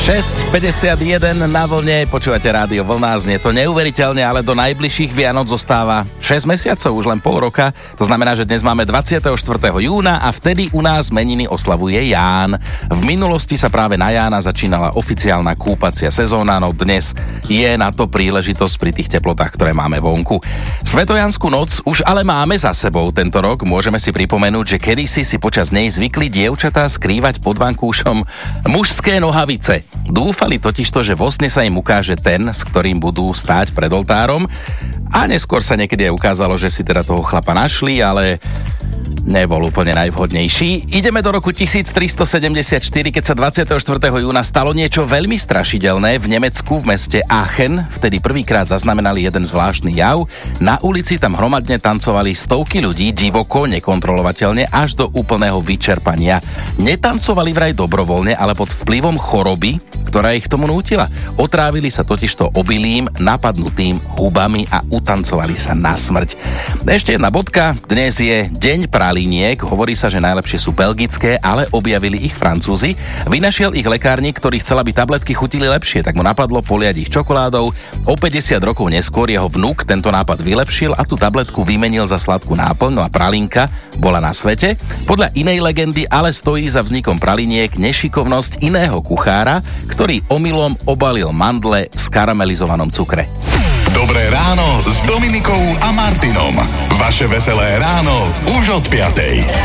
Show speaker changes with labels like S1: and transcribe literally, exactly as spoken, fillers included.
S1: šesť päťdesiatjeden na vlne, počúvate Rádio Vlna, znie to neuveriteľne, ale do najbližších Vianoc zostáva šesť mesiacov, už len pol roka. To znamená, že dnes máme dvadsiateho štvrtého júna a vtedy u nás meniny oslavuje Ján. V minulosti sa práve na Jána začínala oficiálna kúpacia sezóna, no dnes je na to príležitosť pri tých teplotách, ktoré máme vonku. Svetojanskú noc už ale máme za sebou tento rok. Môžeme si pripomenúť, že kedysi si počas nej zvykli dievčatá skrývať pod vankúšom mužské nohavice. Dúfali totižto, že vo sne sa im ukáže ten, s ktorým budú stáť pred oltárom. A neskôr sa niekedy aj ukázalo, že si teda toho chlapa našli, ale nebol úplne najvhodnejší. Ideme do roku tisíctristosedemdesiatštyri, keď sa dvadsiateho štvrtého júna stalo niečo veľmi strašidelné v Nemecku, v meste Aachen. Vtedy prvýkrát zaznamenali jeden zvláštny jav. Na ulici tam hromadne tancovali stovky ľudí, divoko, nekontrolovateľne, až do úplného vyčerpania. Netancovali vraj dobrovoľne, ale pod vplyvom choroby, ktorá ich tomu nútila. Otrávili sa totižto obilím, napadnutým hubami a utancovali sa na smrť. Ešte jedna bodka. Dnes je deň praliniek. Hovorí sa, že najlepšie sú belgické, ale objavili ich Francúzi. Vynašiel ich lekárnik, ktorý chcel, aby tabletky chutili lepšie, tak mu napadlo poliať ich čokoládou. O päťdesiat rokov neskôr jeho vnuk tento nápad vylepšil a tú tabletku vymenil za sladkú náplň, no a pralinka bola na svete. Podľa inej legendy ale stojí za vznikom praliniek nešikovnosť iného kuchára, ktorý omylom obalil mandle v skaramelizovanom cukre.
S2: Dobré ráno s Dominikou a Martinom. Vaše veselé ráno už od piatej.